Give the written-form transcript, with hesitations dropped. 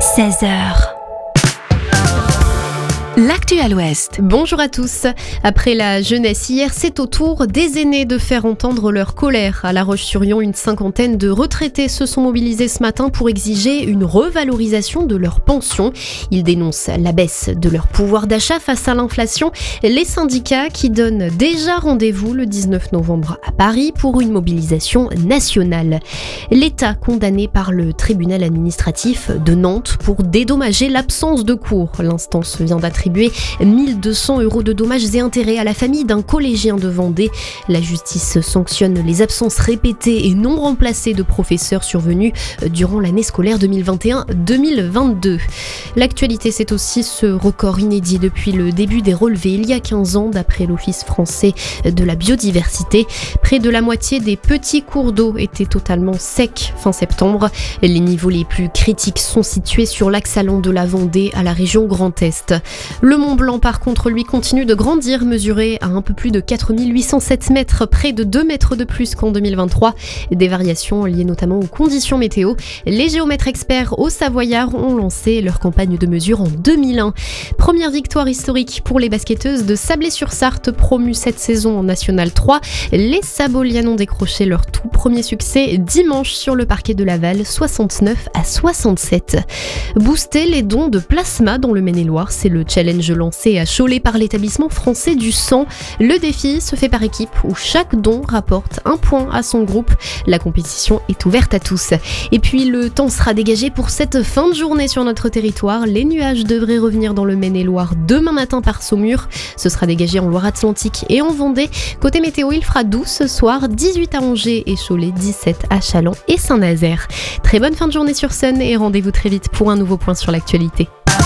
16h. L'actu à l'Ouest. Bonjour à tous. Après la jeunesse hier, c'est au tour des aînés de faire entendre leur colère. À La Roche-sur-Yon, une cinquantaine de retraités se sont mobilisés ce matin pour exiger une revalorisation de leur pension. Ils dénoncent la baisse de leur pouvoir d'achat face à l'inflation. Les syndicats qui donnent déjà rendez-vous le 19 novembre à Paris pour une mobilisation nationale. L'État condamné par le tribunal administratif de Nantes pour dédommager l'absence de cours. L'instance vient d'attribuer 1 200 € de dommages et intérêts à la famille d'un collégien de Vendée. La justice sanctionne les absences répétées et non remplacées de professeurs survenus durant l'année scolaire 2021-2022. L'actualité, c'est aussi ce record inédit depuis le début des relevés il y a 15 ans, d'après l'Office français de la biodiversité. Près de la moitié des petits cours d'eau étaient totalement secs fin septembre. Les niveaux les plus critiques sont situés sur l'axe allant de la Vendée à la région Grand Est. Le Mont Blanc, par contre, lui, continue de grandir, mesuré à un peu plus de 4807 mètres, près de 2 mètres de plus qu'en 2023. Des variations liées notamment aux conditions météo. Les géomètres experts au Savoyard ont lancé leur campagne de mesure en 2001. Première victoire historique pour les basketteuses de Sablé-sur-Sarthe, promues cette saison en National 3. Les Saboliennes ont décroché leur tout premier succès dimanche sur le parquet de Laval, 69-67. Booster les dons de plasma dans le Maine-et-Loire, c'est le challenge lancé à Cholet par l'établissement français du sang. Le défi se fait par équipe où chaque don rapporte un point à son groupe. La compétition est ouverte à tous. Et puis le temps sera dégagé pour cette fin de journée sur notre territoire. Les nuages devraient revenir dans le Maine-et-Loire demain matin par Saumur. Ce sera dégagé en Loire-Atlantique et en Vendée. Côté météo, il fera doux ce soir, 18 à Angers et Cholet, 17 à Châlons et Saint-Nazaire. Très bonne fin de journée sur Sun et rendez-vous très vite pour un nouveau point sur l'actualité.